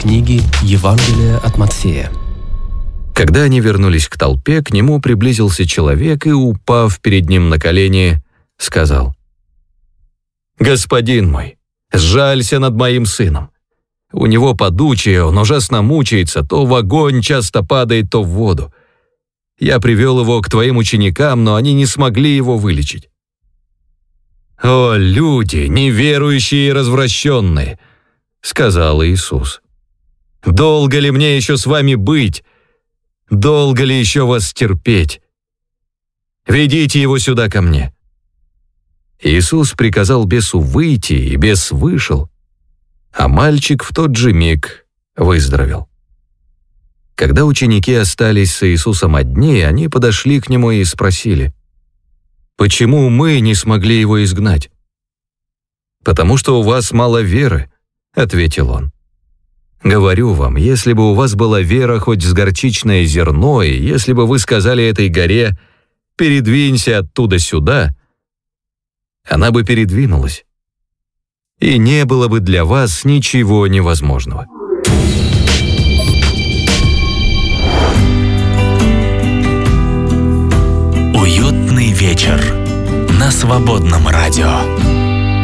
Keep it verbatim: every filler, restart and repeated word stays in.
книги Евангелия от Матфея. Когда они вернулись к толпе, к нему приблизился человек и, упав перед ним на колени, сказал: «Господин мой, сжалься над моим сыном. У него подучие, он ужасно мучается, то в огонь часто падает, то в воду. Я привел его к твоим ученикам, но они не смогли его вылечить». «О, люди, неверующие и развращенные!» — сказал Иисус. «Долго ли мне еще с вами быть? Долго ли еще вас терпеть? Ведите его сюда ко мне». Иисус приказал бесу выйти, и бес вышел, а мальчик в тот же миг выздоровел. Когда ученики остались с Иисусом одни, они подошли к нему и спросили: «Почему мы не смогли его изгнать?» «Потому что у вас мало веры», — ответил он. «Говорю вам, если бы у вас была вера хоть с горчичное зерно, и если бы вы сказали этой горе: передвинься оттуда сюда, она бы передвинулась, и не было бы для вас ничего невозможного». Уютный вечер на Свободном радио.